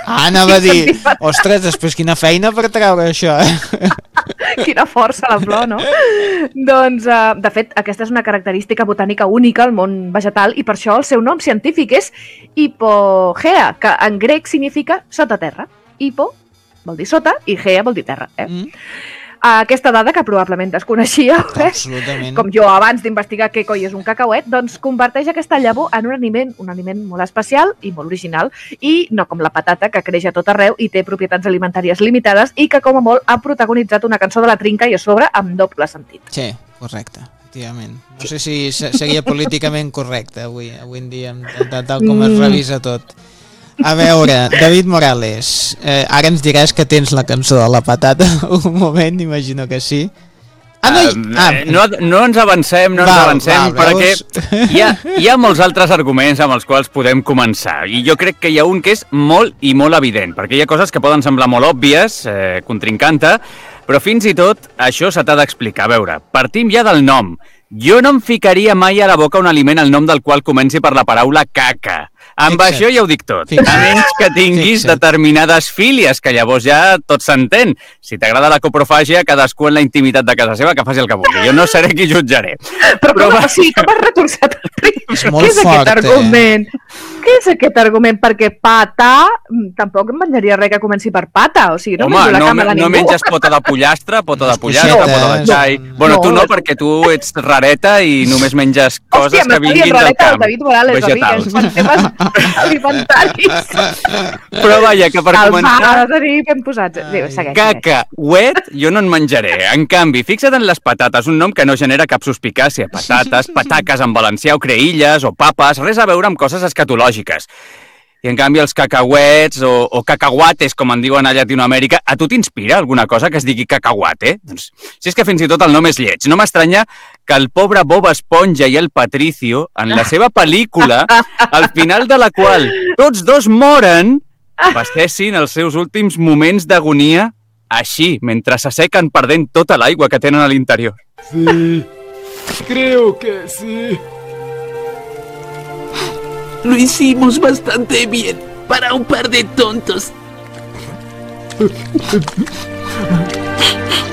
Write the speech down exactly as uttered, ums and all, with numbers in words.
Ah, anava a dir, ostres, després quina feina per treure això, eh? Quina força la flor, no? Doncs, uh, de fet, aquesta és una característica botànica única al món vegetal i per això el seu nom científic és Hipogea, que en grec significa sota terra. Hipo vol dir sota i gea vol dir terra. Eh? Mm. Uh, aquesta dada, que probablement desconeixíeu, eh? Absolutament. Com jo abans d'investigar què coi és un cacauet, doncs converteix aquesta llavor en un aliment, un aliment molt especial i molt original, i no com la patata, que creix a tot arreu i té propietats alimentàries limitades i que, com a molt, ha protagonitzat una cançó de la Trinca i a sobre amb doble sentit. Sí, correcte, efectivament. No sé si seria políticament correcte avui, avui en dia, tal, tal com es revisa tot. A veure, David Morales, eh, ara ens diràs que tens la cançó de la patata, un moment, imagino que sí. Ah, no, hi... ah. no, no ens avancem, no val, ens avancem, val, perquè hi ha, hi ha molts altres arguments amb els quals podem començar, i jo crec que hi ha un que és molt i molt evident, perquè hi ha coses que poden semblar molt òbvies, eh, contrincanta, però fins i tot això se t'ha d'explicar. A veure, partim ja del nom. Jo no em ficaria mai a la boca un aliment el nom del qual comenci per la paraula caca. Amb Fixa't. Això ja ho dic tot. Fixa't. A menys que tinguis Fixa't. determinades fílies, que llavors ja tot s'entén. Si t'agrada la coprofàgia, cadascú en la intimitat de casa seva que faci el que vulgui. Jo no seré qui jutjaré. Però, Però com, va... sí, com has retorçat el riu? És molt Què és fort, aquest argument? Eh? Què és aquest argument? Perquè pata, tampoc em menjaria res que comenci per pata. O sigui, no Home, menjo la no, cama de no ningú. menges pota de pollastre, pota de pollastre, pota de xai... No. Bueno, no, tu no, perquè tu ets rareta i només menges coses Hòstia, que vinguin del camp. David Morales, vegetals. Amic, temes alimentaris. Però vaja, que per el començar... El va de tenir ben posats. Segueix, segueix. Cacauet jo no en menjaré. En canvi, fixa't en les patates, un nom que no genera cap suspicàcia. Patates, pataques en valencià o creïlles o papes, res a veure amb coses escatològiques. I en canvi els cacauets o, o cacahuates, com en diuen a Llatinoamèrica, a tu t'inspira alguna cosa que es digui cacahuate? Doncs, si és que fins i tot el nom és lleig. No m'estranya que el pobre Bob Esponja i el Patricio, en la seva pel·lícula, al final de la qual tots dos moren, passessin els seus últims moments d'agonia així, mentre s'assequen perdent tota l'aigua que tenen a l'interior. Sí, creo que sí. Lo hicimos bastante bien para un par de tontos.